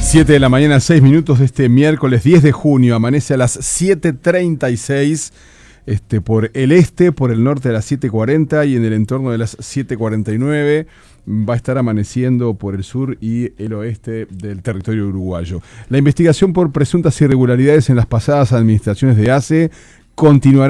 7 de la mañana, 6 minutos de este miércoles 10 de junio. Amanece a las 7:36 por el este, por el norte a las 7:40 y en el entorno de las 7:49. Va a estar amaneciendo por el sur y el oeste del territorio uruguayo. La investigación por presuntas irregularidades en las pasadas administraciones de ACE continuará